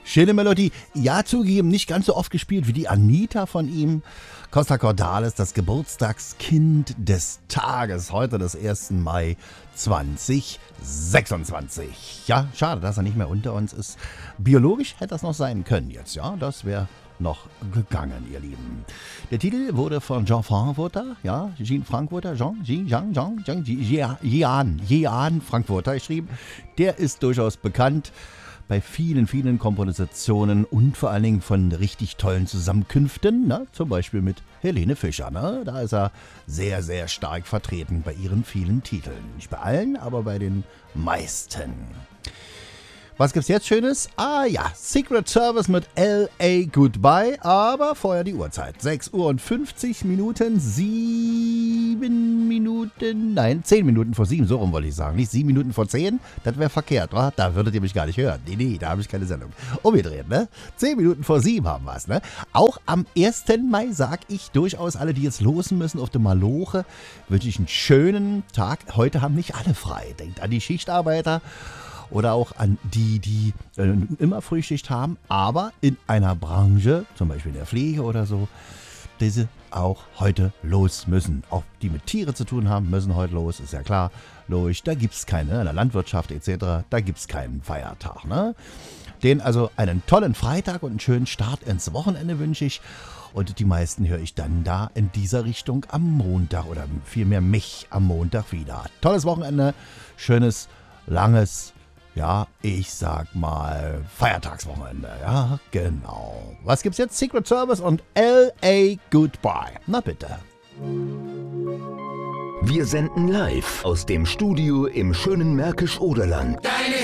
Schöne Melodie. Ja, zugegeben, nicht ganz so oft gespielt wie die Anita von ihm. Costa Cordalis, das Geburtstagskind des Tages. Heute des 1. Mai 2026. Ja, schade, dass er nicht mehr unter uns ist. Biologisch hätte das noch sein können jetzt, ja. Das wäre noch gegangen, ihr Lieben. Der Titel wurde von Jean Frankfurter, ja, Jean Frankfurter geschrieben. Der ist durchaus bekannt bei vielen, vielen Kompositionen und vor allen Dingen von richtig tollen Zusammenkünften, ne? Zum Beispiel mit Helene Fischer. Ne? Da ist er sehr, sehr stark vertreten bei ihren vielen Titeln. Nicht bei allen, aber bei den meisten. Was gibt's jetzt Schönes? Ah ja, Secret Service mit L.A. Goodbye, aber vorher die Uhrzeit. 6 Uhr und 50 Minuten, 10 Minuten vor 7, so rum wollte ich sagen. Nicht 7 Minuten vor 10, das wäre verkehrt, wa? Da würdet ihr mich gar nicht hören. Nee, da habe ich keine Sendung. Umgedreht, ne? 10 Minuten vor 7 haben wir es, ne? Auch am 1. Mai sag ich durchaus alle, die jetzt losen müssen auf der Maloche, wünsche ich einen schönen Tag. Heute haben nicht alle frei. Denkt an die Schichtarbeiter. Oder auch an die immer Frühschicht haben, aber in einer Branche, zum Beispiel in der Pflege oder so, diese auch heute los müssen. Auch die mit Tiere zu tun haben, müssen heute los, ist ja klar. Logisch, da gibt es keine, in der Landwirtschaft etc., da gibt es keinen Feiertag. Ne? Denen also einen tollen Freitag und einen schönen Start ins Wochenende wünsche ich. Und die meisten höre ich dann da in dieser Richtung am Montag oder vielmehr mich am Montag wieder. Tolles Wochenende, schönes, langes, ja, ich sag mal Feiertagswochenende, ja, genau. Was gibt's jetzt? Secret Service und L.A. Goodbye. Na bitte. Wir senden live aus dem Studio im schönen Märkisch-Oderland.